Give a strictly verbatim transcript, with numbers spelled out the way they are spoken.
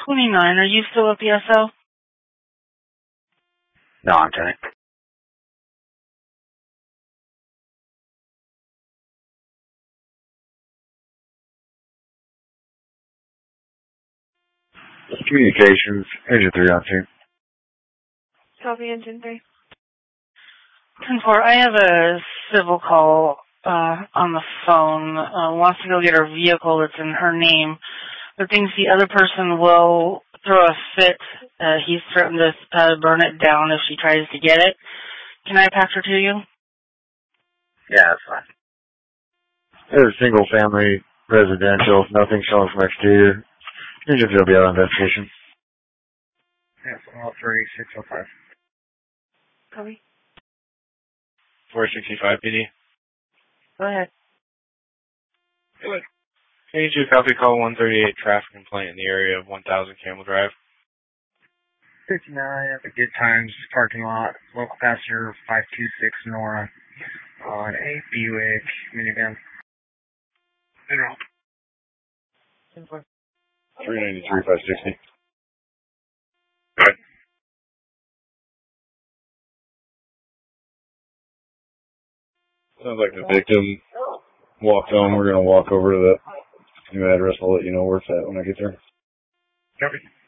twenty-nine, are you still at the S O? No, I'm tenant. Communications, engine three on two. Copy, engine three. ten four, I have a civil call uh, on the phone. Uh, wants to go get her vehicle that's in her name, but thinks the other person will throw a fit. Uh, he's threatened to uh, burn it down if she tries to get it. Can I pass her to you? Yeah, that's fine. It's a single family residential, nothing shown from exterior. Engine three will be out on investigation. Yes, all three, six oh five. Copy. four sixty-five P D. Go ahead. Good. Can you do copy call one thirty-eight traffic complaint in the area of one thousand Campbell Drive? fifty-nine at the Good Times parking lot. Local passenger five two six Nora on a Buick minivan. General. three ninety-three five sixty. Sounds like the victim walked home. We're going to walk over to the new address. I'll let you know where it's at when I get there. Copy.